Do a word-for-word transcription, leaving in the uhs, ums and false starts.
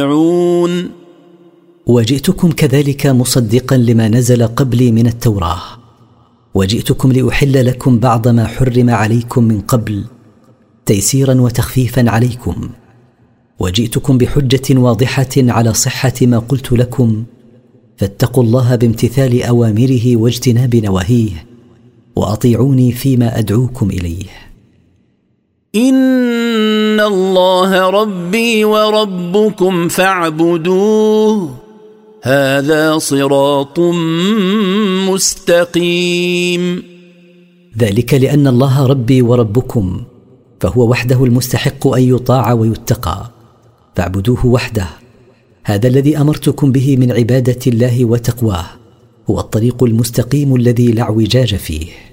وجئتكم كذلك مصدقا لما نزل قبلي من التوراة، وجئتكم لأحل لكم بعض ما حرم عليكم من قبل تيسيرا وتخفيفا عليكم، وجئتكم بحجة واضحة على صحة ما قلت لكم، فاتقوا الله بامتثال أوامره واجتناب نواهيه، وأطيعوني فيما أدعوكم إليه. إن الله ربي وربكم فاعبدوه هذا صراط مستقيم. ذلك لأن الله ربي وربكم، فهو وحده المستحق أن يطاع ويتقى، فاعبدوه وحده. هذا الذي أمرتكم به من عبادة الله وتقواه، هو الطريق المستقيم الذي لا اعوجاج فيه.